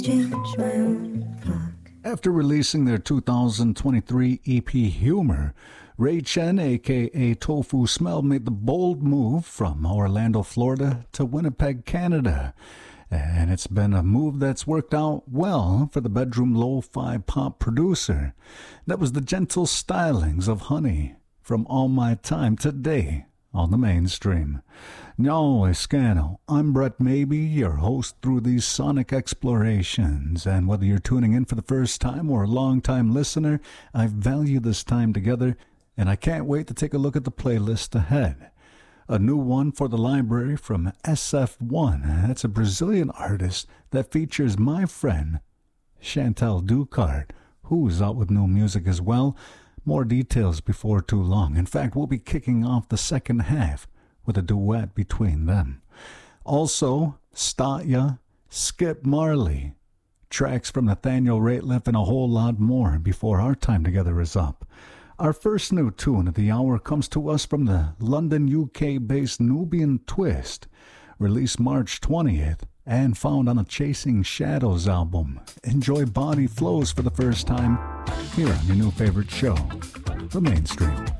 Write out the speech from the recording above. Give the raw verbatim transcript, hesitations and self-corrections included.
change my own clock. After releasing their two thousand twenty-three E P Humor, Ray Chen, aka Tofu Smell, made the bold move from Orlando, Florida to Winnipeg, Canada. And it's been a move that's worked out well for the bedroom lo-fi pop producer. That was the gentle stylings of Honey from All My Time today on the mainstream. Yo, Escano, I'm Brett Maybe, your host through these sonic explorations. And whether you're tuning in for the first time or a long-time listener, I value this time together, and I can't wait to take a look at the playlist ahead. A new one for the library from S F one. That's a Brazilian artist that features my friend Chantal Ducart, who's out with new music as well. More details before too long. In fact, we'll be kicking off the second half with a duet between them. Also, Statya, Skip Marley, tracks from Nathaniel Rateliff, and a whole lot more before our time together is up. Our first new tune of the hour comes to us from the London, U K-based Nubian Twist, released March twentieth and found on a Chasing Shadows album. Enjoy Body Flows for the first time here on your new favorite show, The Mainstream.